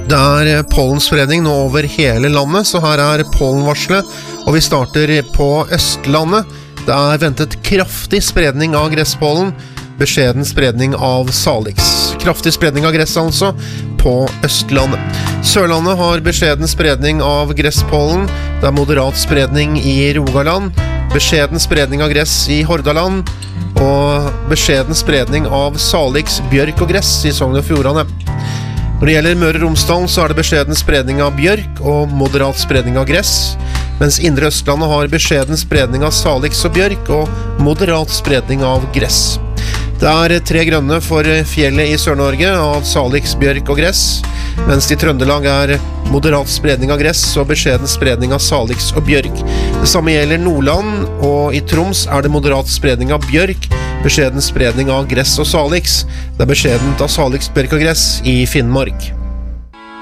Det er pollenspredning nå over hele landet, så her er pollenvarselet, og vi starter på Østlandet. Det er ventet kraftig spredning av gresspollen, beskjeden spredning av salix. Kraftig spredning av gress altså på Østlandet. Sørlandet har beskjeden spredning av gresspollen, det er moderat spredning i Rogaland, beskjeden spredning av gress i Hordaland, og beskjeden spredning av salix, bjørk og gress i Sogn og Fjordane. Når det gjelder Møre og Romsdal så er det beskjeden spredning av bjørk og moderat spredning av gress, mens Indre Østlandet har beskjeden spredning av salix og bjørk og moderat spredning av gress. Det er 3 grønne for fjellet i Sør-Norge av salix, bjørk og gress, mens i Trøndelag er moderat spredning av gress og beskjeden spredning av salix og bjørk. Det samme gjelder Nordland, og i Troms er det moderat spredning av bjørk, beskjeden spredning av gress og salix. Det er beskjedent av salix, bjørk og gress i Finnmark.